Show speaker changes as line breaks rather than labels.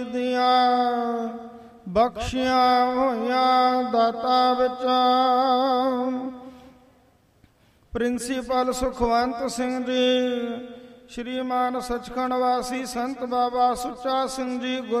ਦੀਆਂ ਬਖਸ਼ਿਆ ਹੋਈਆਂ ਦਾਤਾ ਵਿੱਚ ਪ੍ਰਿੰਸੀਪਲ ਸੁਖਵੰਤ ਸਿੰਘ ਜੀ, ਸ਼੍ਰੀਮਾਨ ਸੱਚਖੰਡ ਵਾਸੀ ਸੰਤ ਬਾਬਾ ਸੁੱਚਾ ਸਿੰਘ ਜੀ